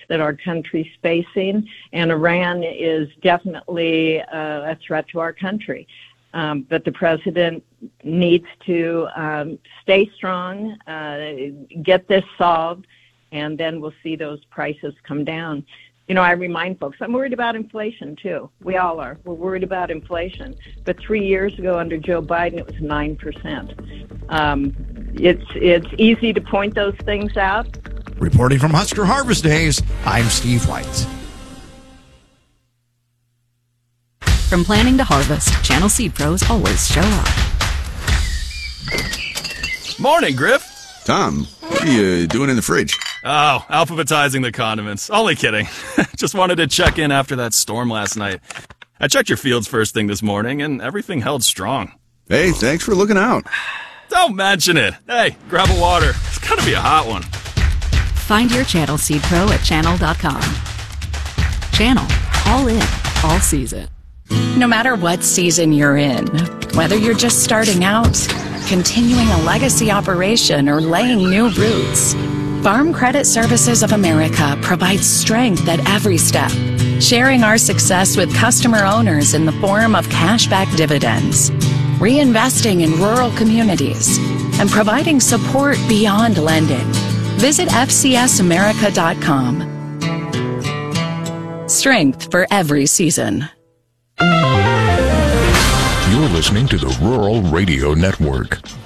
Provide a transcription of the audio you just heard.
that our country's facing, and Iran is definitely a threat to our country. But the president needs to stay strong, get this solved, and then we'll see those prices come down. You know, I remind folks, I'm worried about inflation, too. We all are. We're worried about inflation. But 3 years ago under Joe Biden, it was 9%. It's easy to point those things out. Reporting from Husker Harvest Days, I'm Steve White. From planting to harvest, Channel Seed Pros always show up. Morning, Griff. Tom, what are you doing in the fridge? Oh, alphabetizing the condiments. Only kidding. Just wanted to check in after that storm last night. I checked your fields first thing this morning, and everything held strong. Hey, thanks for looking out. Don't mention it. Hey, grab a water. It's gotta be a hot one. Find your Channel Seed Pro at channel.com. Channel. All in. All season. No matter what season you're in, whether you're just starting out, continuing a legacy operation, or laying new roots, Farm Credit Services of America provides strength at every step, sharing our success with customer owners in the form of cashback dividends, reinvesting in rural communities, and providing support beyond lending. Visit FCSAmerica.com. Strength for every season. You're listening to the Rural Radio Network.